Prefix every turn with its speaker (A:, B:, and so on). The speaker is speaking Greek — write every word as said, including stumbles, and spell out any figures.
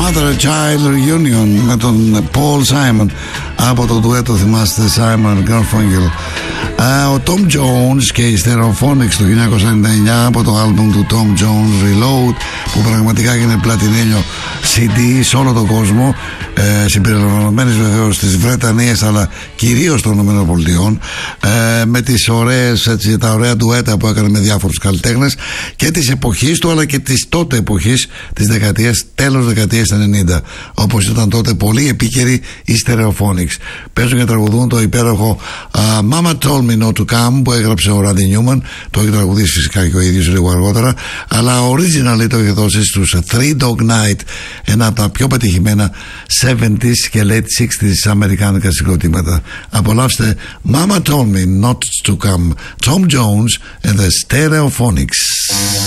A: Mother Child Reunion με τον Paul Simon από το ντουέτο, θυμάστε, Simon Garfunkel. Uh, ο Tom Jones και η Stereophonics το χίλια εννιακόσια ενενήντα εννιά από το άλμπουμ του Tom Jones Reload, που πραγματικά έγινε πλατινένιο σι ντι σε όλο τον κόσμο, ε, συμπεριλαμβανομένης βεβαίως της Βρετανίας αλλά κυρίως των ΗΠΑ, ε, με τις ωραίες, έτσι, τα ωραία ντουέτα που έκανε με διάφορους καλλιτέχνες και της εποχής του αλλά και της τότε εποχής της δεκαετίας, τέλος δεκαετίας ενενήντα, όπως ήταν τότε πολύ επίκαιρη η Stereophonics. Παίζουν και τραγουδούν το υπέροχο uh, Mama Told Me Not To Come που έγραψε ο Randy Newman, το έχει τραγουδήσει φυσικά και ο ίδιος λίγο αργότερα, αλλά originally το έχει δώσει στους Three Dog Night, ένα από τα πιο πετυχημένα εβδομήντα και late εξήντα αμερικάνικα συγκροτήματα. Απολαύστε Mama Told Me Not To Come, Tom Jones and the Stereophonics.